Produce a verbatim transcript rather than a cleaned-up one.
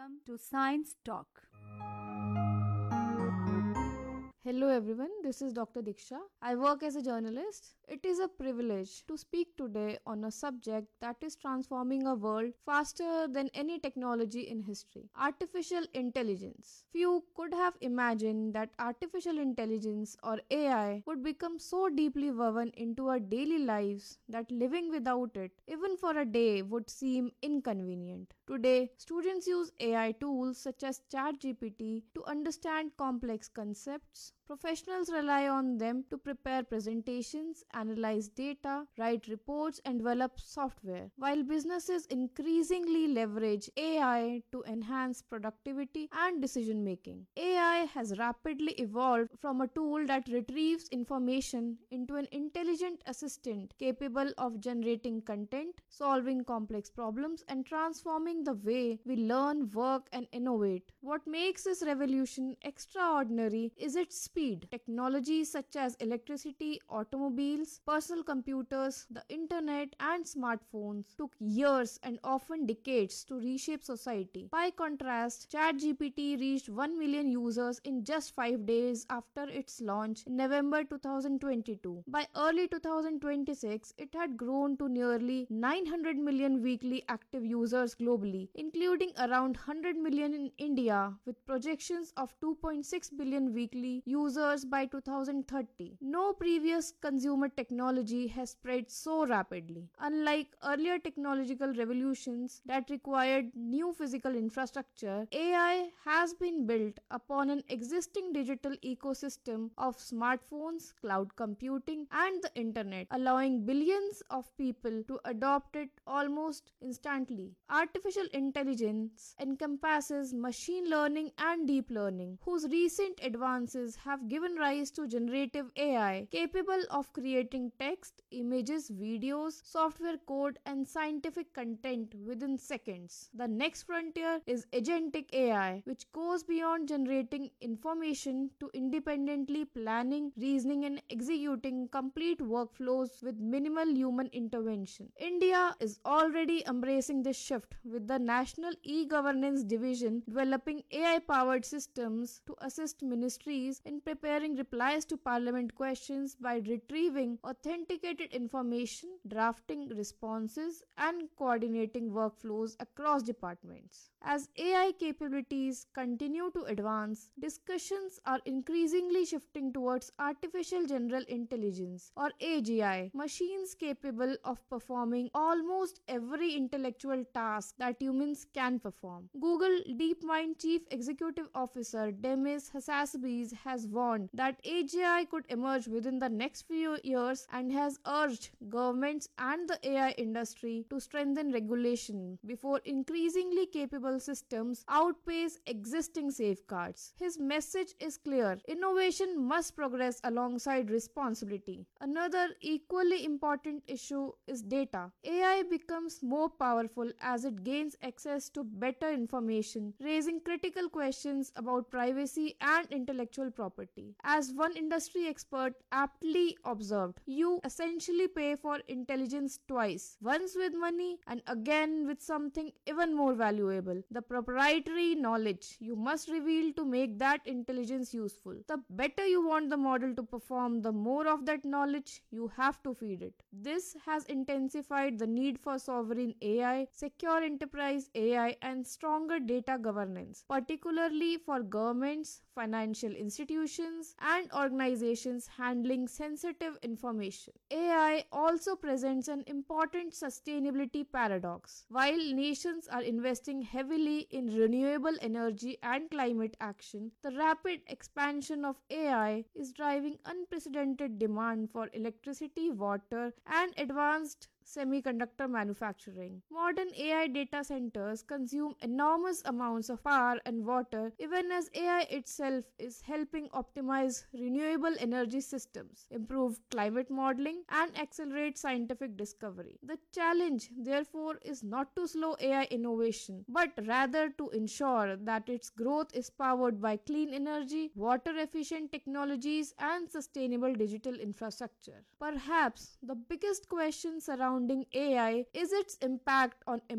welcome to Science Talk. Hello everyone, this is Doctor Diksha. I work as a journalist. It is a privilege to speak today on a subject that is transforming our world faster than any technology in history. Artificial intelligence. Few could have imagined that artificial intelligence or A I would become so deeply woven into our daily lives that living without it, even for a day, would seem inconvenient. Today, students use A I tools such as ChatGPT to understand complex concepts. Professionals rely on them to prepare presentations, analyze data, write reports, and develop software, while businesses increasingly leverage A I to enhance productivity and decision making. A I has rapidly evolved from a tool that retrieves information into an intelligent assistant capable of generating content, solving complex problems, and transforming the way we learn, work, and innovate. What makes this revolution extraordinary is its speed. Technologies such as electricity, automobiles, personal computers, the internet, and smartphones took years and often decades to reshape society. By contrast, ChatGPT reached one million users in just five days after its launch in November two thousand twenty-two. By early two thousand twenty-six, it had grown to nearly nine hundred million weekly active users globally, including around one hundred million in India, with projections of two point six billion weekly users by two thousand thirty. No previous consumer technology has spread so rapidly. Unlike earlier technological revolutions that required new physical infrastructure, A I has been built upon an existing digital ecosystem of smartphones, cloud computing, and the internet, allowing billions of people to adopt it almost instantly. Artificial intelligence encompasses machine learning and deep learning, whose recent advances have given rise to generative A I capable of creating text, images, videos, software code, and scientific content within seconds. The next frontier is agentic A I, which goes beyond generating information to independently planning, reasoning, and executing complete workflows with minimal human intervention. India is already embracing this shift, with the National E-Governance Division developing A I-powered systems to assist ministries in preparing replies to parliament questions by retrieving authenticated information, drafting responses, and coordinating workflows across departments. As A I capabilities continue to advance, discussions are increasingly shifting towards artificial general intelligence or A G I, machines capable of performing almost every intellectual task that humans can perform. Google DeepMind Chief Executive Officer Demis Hassabis has warned that A G I could emerge within the next few years and has urged governments and the A I industry to strengthen regulation before increasingly capable systems outpace existing safeguards. His message is clear: innovation must progress alongside responsibility. Another equally important issue is data. A I becomes more powerful as it gains access to better information, raising critical questions about privacy and intellectual property. As one industry expert aptly observed, you essentially pay for intelligence twice, once with money and again with something even more valuable: the proprietary knowledge you must reveal to make that intelligence useful. The better you want the model to perform, the more of that knowledge you have to feed it. This has intensified the need for sovereign A I, secure enterprise A I, and stronger data governance, particularly for governments, financial institutions, and organizations handling sensitive information. A I also presents an important sustainability paradox. While nations are investing heavily in renewable energy and climate action, the rapid expansion of A I is driving unprecedented demand for electricity, water, and advanced semiconductor manufacturing. Modern A I data centers consume enormous amounts of power and water, even as A I itself is helping optimize renewable energy systems, improve climate modeling, and accelerate scientific discovery. The challenge, therefore, is not to slow A I innovation, but rather to ensure that its growth is powered by clean energy, water-efficient technologies, and sustainable digital infrastructure. Perhaps the biggest question surrounding A I is its impact on